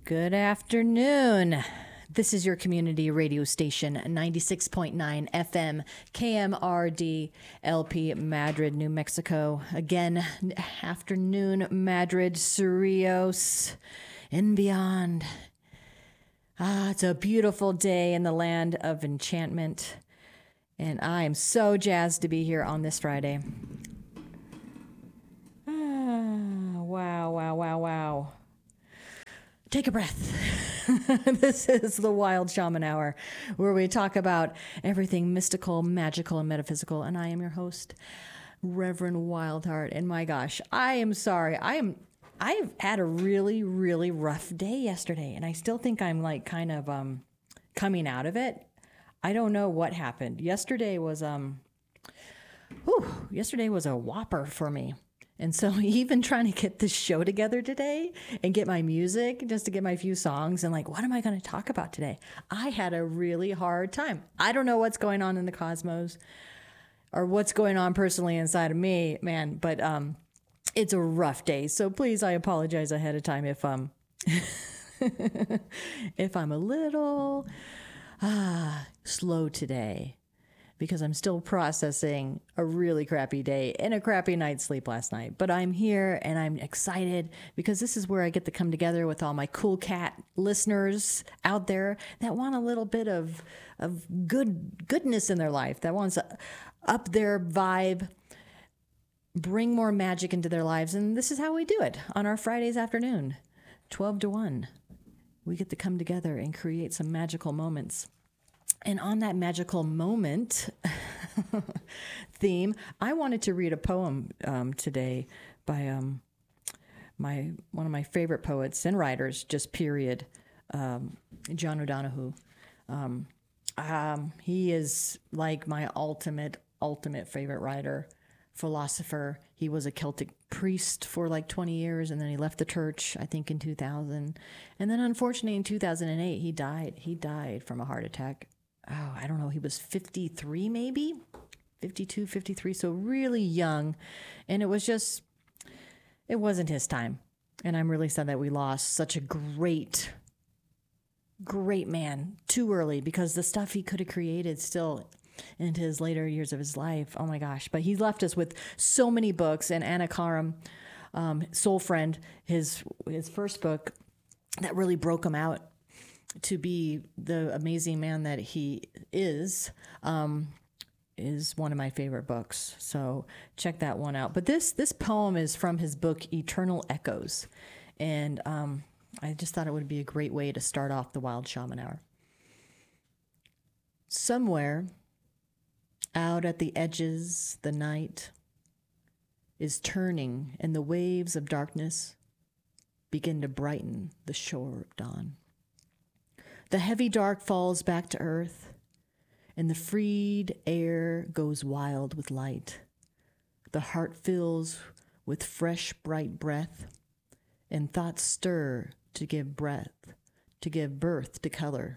Good afternoon. This is your community radio station, 96.9 FM, KMRD, LP, Madrid, New Mexico. Again, afternoon, Madrid, Cerrillos, and beyond. It's a beautiful day in the land of enchantment, and I am so jazzed to be here on this Friday. Wow. Take a breath. This is the Wild Shaman Hour, where we talk about everything mystical, magical, and metaphysical. And I am your host, Reverend Wildheart. And my gosh, I am sorry. I've had a really, really rough day yesterday, and I still think I'm like kind of coming out of it. I don't know what happened. Yesterday was a whopper for me. And so even trying to get this show together today and get my music, just to get my few songs and like, what am I going to talk about today? I had a really hard time. I don't know what's going on in the cosmos or what's going on personally inside of me, man, but it's a rough day. So please, I apologize ahead of time if if I'm a little slow today, because I'm still processing a really crappy day and a crappy night's sleep last night. But I'm here and I'm excited because this is where I get to come together with all my cool cat listeners out there that want a little bit of goodness in their life, that wants to up their vibe, bring more magic into their lives. And this is how we do it on our Fridays afternoon, 12 to 1. We get to come together and create some magical moments. And on that magical moment theme, I wanted to read a poem today by one of my favorite poets and writers, just period, John O'Donohue. He is like my ultimate favorite writer, philosopher. He was a Celtic priest for like 20 years, and then he left the church, I think, in 2000. And then unfortunately in 2008, he died. He died from a heart attack. Oh, I don't know, he was 53 maybe, 52, 53, so really young. And it wasn't his time. And I'm really sad that we lost such a great man too early, because the stuff he could have created still into his later years of his life, oh my gosh. But he left us with so many books, and Anna Karam, Soul Friend, his first book that really broke him out to be the amazing man that he is one of my favorite books. So check that one out. But this poem is from his book, Eternal Echoes. And I just thought it would be a great way to start off the Wild Shaman Hour. Somewhere out at the edges, the night is turning, and the waves of darkness begin to brighten the shore of dawn. The heavy dark falls back to earth, and the freed air goes wild with light. The heart fills with fresh, bright breath, and thoughts stir to give birth to color.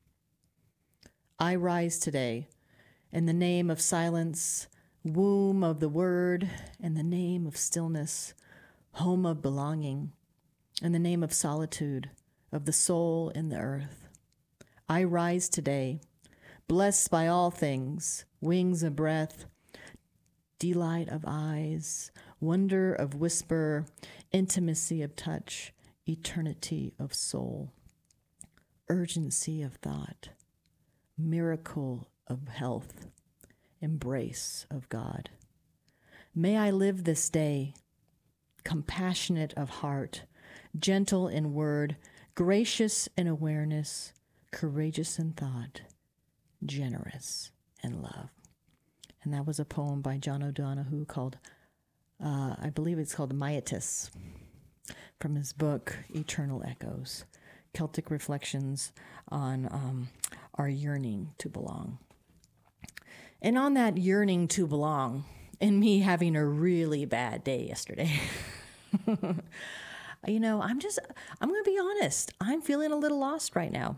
I rise today in the name of silence, womb of the word, in the name of stillness, home of belonging, in the name of solitude, of the soul in the earth. I rise today, blessed by all things, wings of breath, delight of eyes, wonder of whisper, intimacy of touch, eternity of soul, urgency of thought, miracle of health, embrace of God. May I live this day, compassionate of heart, gentle in word, gracious in awareness, courageous in thought, generous in love. And that was a poem by John O'Donohue called, I believe it's called Maitis, from his book, Eternal Echoes, Celtic Reflections on our yearning to belong. And on that yearning to belong, and me having a really bad day yesterday, I'm going to be honest, I'm feeling a little lost right now.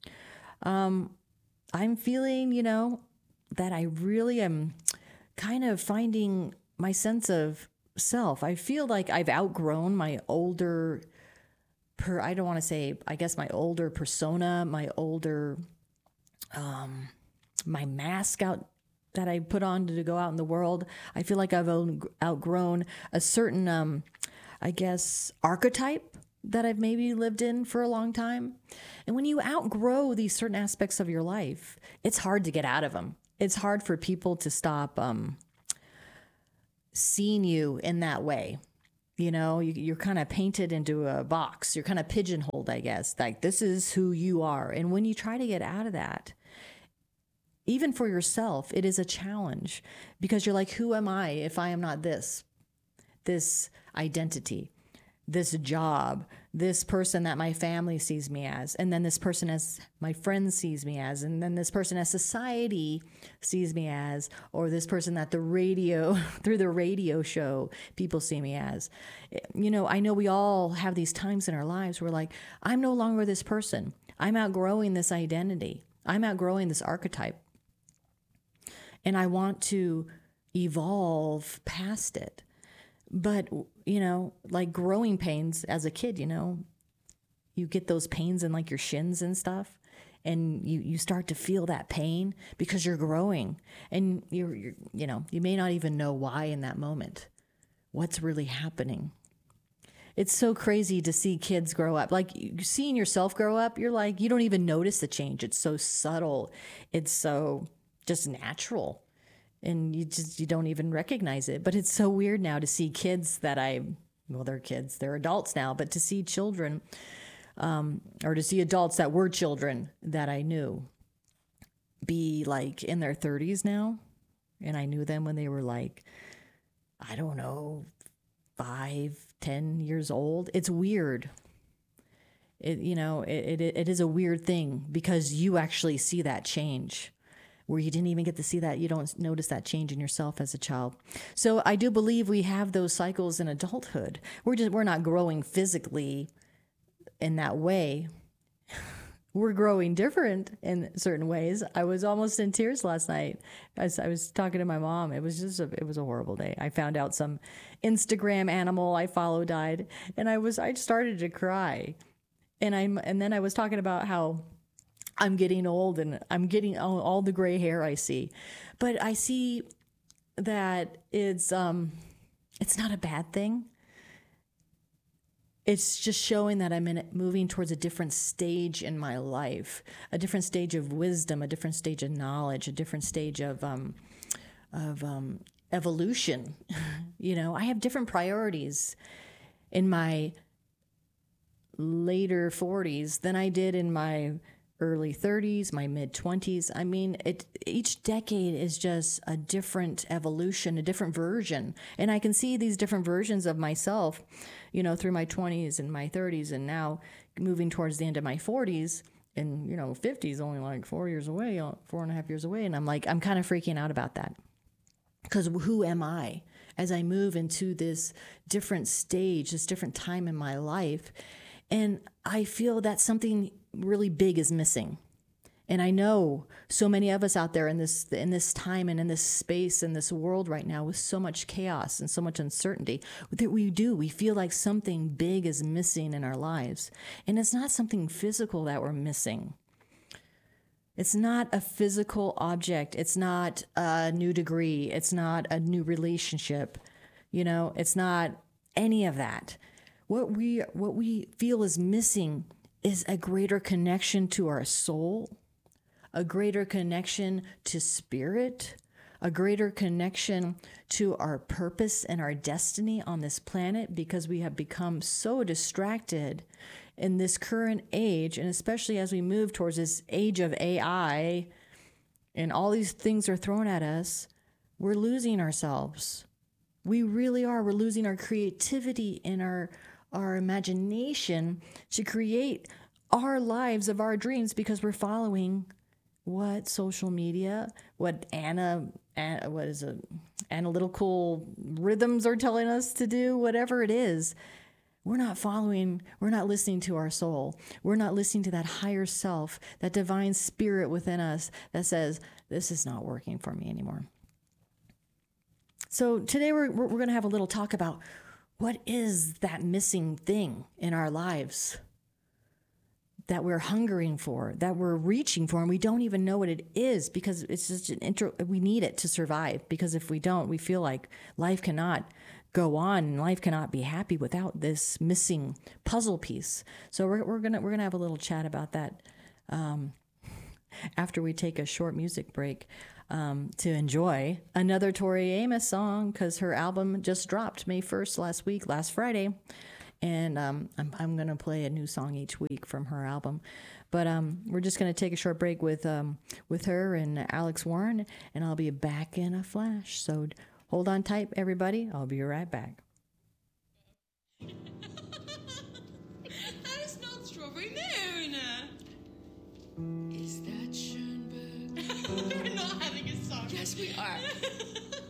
I'm feeling, that I really am kind of finding my sense of self. I feel like I've outgrown my older I don't want to say, I guess my older persona, my older, my mask out that I put on to go out in the world. I feel like I've outgrown a certain, I guess, archetype that I've maybe lived in for a long time. And when you outgrow these certain aspects of your life, it's hard to get out of them. It's hard for people to stop seeing you in that way. You know, you're kind of painted into a box. You're kind of pigeonholed, I guess. Like, this is who you are. And when you try to get out of that, even for yourself, it is a challenge, because you're like, who am I if I am not this identity, this job, this person that my family sees me as, and then this person as my friends sees me as, and then this person as society sees me as, or this person that through the radio show, people see me as. You know, I know we all have these times in our lives where, like, I'm no longer this person. I'm outgrowing this identity. I'm outgrowing this archetype. And I want to evolve past it. But, you know, like growing pains as a kid, you know, you get those pains in like your shins and stuff. And you start to feel that pain because you're growing. And you're, you know, you may not even know why in that moment. What's really happening? It's so crazy to see kids grow up. Like, seeing yourself grow up, you're like, you don't even notice the change. It's so subtle. It's so just natural, and you don't even recognize it. But it's so weird now to see kids that they're kids, they're adults now, but to see children, or to see adults that were children that I knew be like in their 30s now. And I knew them when they were like, I don't know, 5-10 years old. It's weird. It is a weird thing, because you actually see that change where you didn't even get to see that. You don't notice that change in yourself as a child. So I do believe we have those cycles in adulthood. We're not growing physically in that way. We're growing different in certain ways. I was almost in tears last night as I was talking to my mom. It was it was a horrible day. I found out some Instagram animal I follow died, and I started to cry. And then I was talking about how I'm getting old and I'm getting all the gray hair I see. But I see that it's not a bad thing. It's just showing that I'm moving towards a different stage in my life, a different stage of wisdom, a different stage of knowledge, a different stage of evolution. You know, I have different priorities in my later 40s than I did in my early 30s, my mid 20s. I mean, each decade is just a different evolution, a different version. And I can see these different versions of myself, you know, through my 20s and my 30s, and now moving towards the end of my 40s, and, you know, 50 is only like 4 years away, 4.5 years away. And I'm kind of freaking out about that. Because who am I as I move into this different stage, this different time in my life? And I feel that something really big is missing. And I know so many of us out there in this time and in this space, in this world right now, with so much chaos and so much uncertainty, that we feel like something big is missing in our lives. And it's not something physical that we're missing. It's not a physical object. It's not a new degree. It's not a new relationship. You know, it's not any of that. What we feel is missing is a greater connection to our soul, a greater connection to spirit, a greater connection to our purpose and our destiny on this planet, because we have become so distracted in this current age, and especially as we move towards this age of AI and all these things are thrown at us, we're losing ourselves. We really are. We're losing our creativity and our imagination to create our lives of our dreams, because we're following what social media, what analytical rhythms are telling us to do, whatever it is. We're not listening to our soul. We're not listening to that higher self, that divine spirit within us that says, this is not working for me anymore. So today we're going to have a little talk about what is that missing thing in our lives. that we're hungering for, that we're reaching for, and we don't even know what it is because it's just we need it to survive. Because if we don't, we feel like life cannot go on and life cannot be happy without this missing puzzle piece. So we're gonna have a little chat about that after we take a short music break to enjoy another Tori Amos song, because her album just dropped May 1st last Friday. And I'm going to play a new song each week from her album. But we're just going to take a short break with her and Alex Warren, and I'll be back in a flash. So hold on tight, everybody. I'll be right back. I smell strawberry moon. Is that Schoenberg? We're not having a song. Yes, we are.